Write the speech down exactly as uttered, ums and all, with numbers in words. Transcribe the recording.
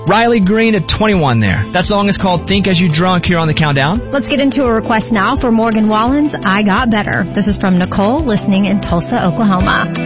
Riley Green at twenty-one there. That song is called Think As You Drunk here on the Countdown. Let's get into a request now for Morgan Wallen's I Got Better. This is from Nicole, listening in Tulsa, Oklahoma.